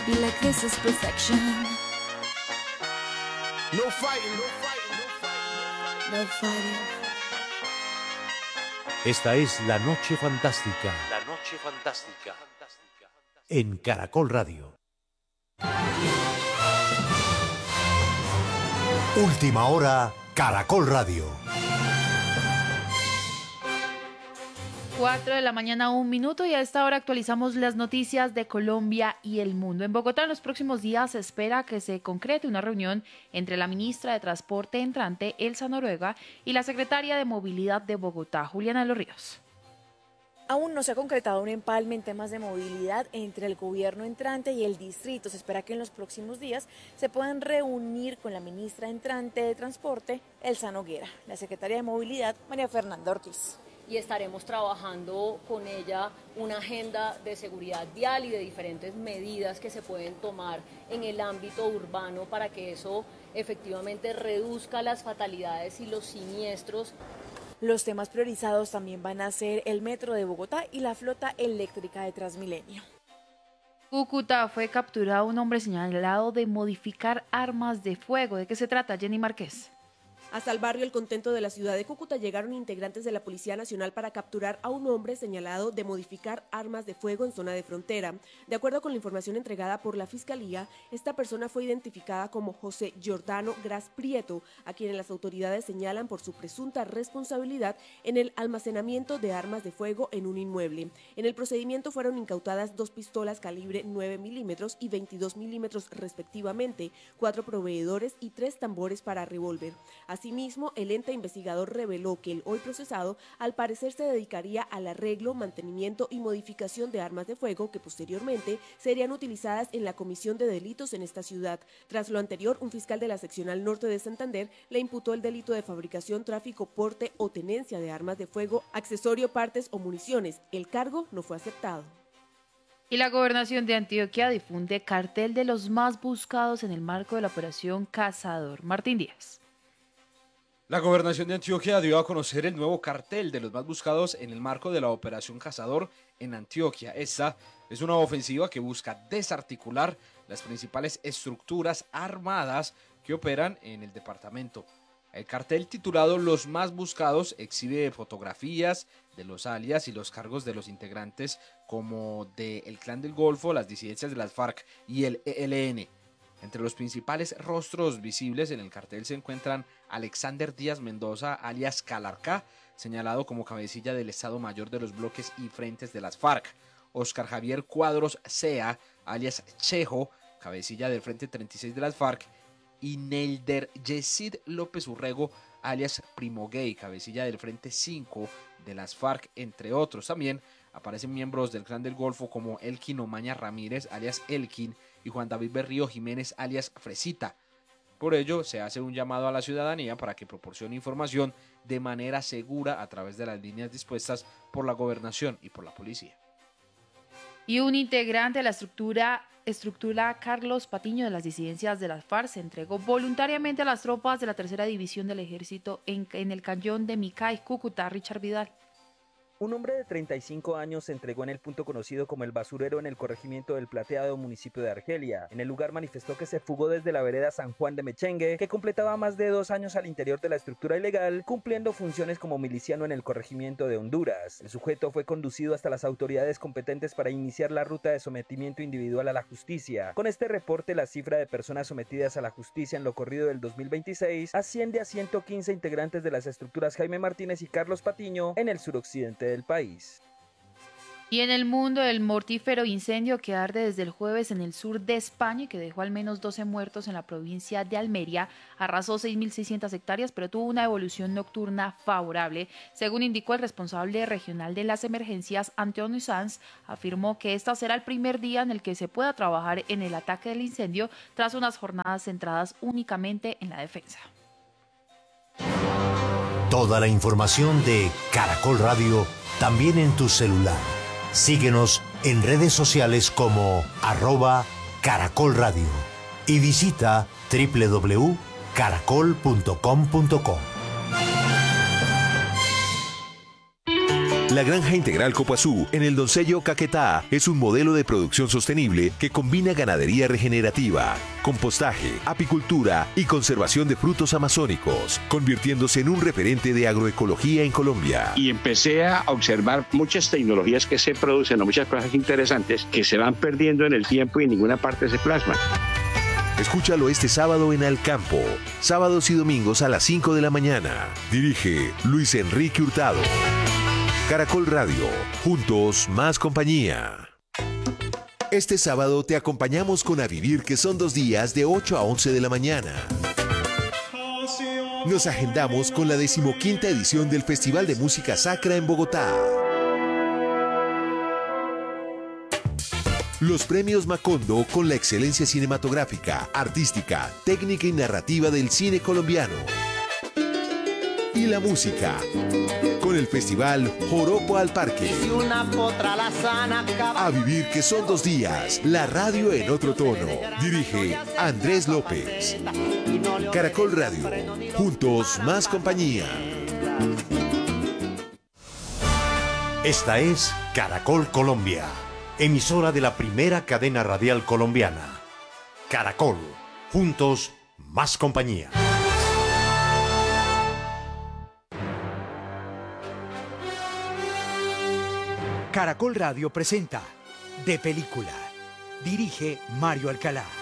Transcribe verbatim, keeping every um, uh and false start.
Baby, like this is perfection. No fighting, no fighting, no fighting. No fighting. Esta es La Noche Fantástica. La Noche Fantástica. En Caracol Radio. Última hora, Caracol Radio. cuatro de la mañana, un minuto, y a esta hora actualizamos las noticias de Colombia y el mundo. En Bogotá en los próximos días se espera que se concrete una reunión entre la ministra de Transporte entrante, Elsa Noruega, y la secretaria de Movilidad de Bogotá, Juliana de los Ríos. Aún no se ha concretado un empalme en temas de movilidad entre el gobierno entrante y el distrito. Se espera que en los próximos días se puedan reunir con la ministra entrante de Transporte, Elsa Noguera, la secretaria de Movilidad, María Fernanda Ortiz. Y estaremos trabajando con ella una agenda de seguridad vial y de diferentes medidas que se pueden tomar en el ámbito urbano para que eso efectivamente reduzca las fatalidades y los siniestros. Los temas priorizados también van a ser el metro de Bogotá y la flota eléctrica de Transmilenio. Cúcuta fue capturado un hombre señalado de modificar armas de fuego. ¿De qué se trata, Jenny Márquez? Hasta el barrio El Contento de la ciudad de Cúcuta llegaron integrantes de la Policía Nacional para capturar a un hombre señalado de modificar armas de fuego en zona de frontera. De acuerdo con la información entregada por la Fiscalía, esta persona fue identificada como José Giordano Gras Prieto, a quien las autoridades señalan por su presunta responsabilidad en el almacenamiento de armas de fuego en un inmueble. En el procedimiento fueron incautadas dos pistolas calibre nueve milímetros y veintidós milímetros respectivamente, cuatro proveedores y tres tambores para revólver. Asimismo, el ente investigador reveló que el hoy procesado al parecer se dedicaría al arreglo, mantenimiento y modificación de armas de fuego que posteriormente serían utilizadas en la comisión de delitos en esta ciudad. Tras lo anterior, un fiscal de la seccional norte de Santander le imputó el delito de fabricación, tráfico, porte o tenencia de armas de fuego, accesorio, partes o municiones. El cargo no fue aceptado. Y la Gobernación de Antioquia difunde cartel de los más buscados en el marco de la operación Cazador. Martín Díaz. La Gobernación de Antioquia dio a conocer el nuevo cartel de los más buscados en el marco de la Operación Cazador en Antioquia. Esta es una ofensiva que busca desarticular las principales estructuras armadas que operan en el departamento. El cartel titulado Los más buscados exhibe fotografías de los alias y los cargos de los integrantes como de el Clan del Golfo, las disidencias de las FARC y el E L N. Entre los principales rostros visibles en el cartel se encuentran Alexander Díaz Mendoza, alias Calarcá, señalado como cabecilla del Estado Mayor de los bloques y frentes de las FARC, Oscar Javier Cuadros Sea, alias Chejo, cabecilla del Frente treinta y seis de las FARC, y Nelder Yesid López Urrego, alias Primo Gay, cabecilla del Frente cinco de las FARC, entre otros. También aparecen miembros del Clan del Golfo como Elkin Omaña Ramírez, alias Elkin, y Juan David Berrío Jiménez, alias Fresita. Por ello, se hace un llamado a la ciudadanía para que proporcione información de manera segura a través de las líneas dispuestas por la Gobernación y por la Policía. Y un integrante de la estructura, estructura Carlos Patiño de las disidencias de las FARC se entregó voluntariamente a las tropas de la tercera división del ejército en, en el cañón de Micay, Cúcuta. Richard Vidal. Un hombre de treinta y cinco años se entregó en el punto conocido como El Basurero en el corregimiento del Plateado, municipio de Argelia. En el lugar manifestó que se fugó desde la vereda San Juan de Mechengue, que completaba más de dos años al interior de la estructura ilegal, cumpliendo funciones como miliciano en el corregimiento de Honduras. El sujeto fue conducido hasta las autoridades competentes para iniciar la ruta de sometimiento individual a la justicia. Con este reporte, la cifra de personas sometidas a la justicia en lo corrido del dos mil veintiséis asciende a ciento quince integrantes de las estructuras Jaime Martínez y Carlos Patiño en el suroccidente del país. Y en el mundo, el mortífero incendio que arde desde el jueves en el sur de España y que dejó al menos doce muertos en la provincia de Almería arrasó seis mil seiscientas hectáreas, pero tuvo una evolución nocturna favorable. Según indicó el responsable regional de las emergencias, Antonio Sanz, afirmó que este será el primer día en el que se pueda trabajar en el ataque del incendio tras unas jornadas centradas únicamente en la defensa. Toda la información de Caracol Radio también en tu celular. Síguenos en redes sociales como arroba Caracol Radio y visita doble u doble u doble u punto caracol punto com punto co. La Granja Integral Copuazú, en el Doncello Caquetá, es un modelo de producción sostenible que combina ganadería regenerativa, compostaje, apicultura y conservación de frutos amazónicos, convirtiéndose en un referente de agroecología en Colombia. Y empecé a observar muchas tecnologías que se producen, o muchas cosas interesantes que se van perdiendo en el tiempo y en ninguna parte se plasman. Escúchalo este sábado en Al Campo, sábados y domingos a las cinco de la mañana. Dirige Luis Enrique Hurtado. Caracol Radio, juntos más compañía. Este sábado te acompañamos con A Vivir, que son dos días de ocho a once de la mañana. Nos agendamos con la decimoquinta edición del Festival de Música Sacra en Bogotá. Los premios Macondo con la excelencia cinematográfica, artística, técnica y narrativa del cine colombiano. Y la música, con el festival Joropo al Parque. A Vivir, que son dos días, la radio en otro tono. Dirige Andrés López. Caracol Radio, juntos más compañía. Esta es Caracol Colombia, emisora de la primera cadena radial colombiana. Caracol, juntos más compañía. Caracol Radio presenta De Película. Dirige Mario Alcalá.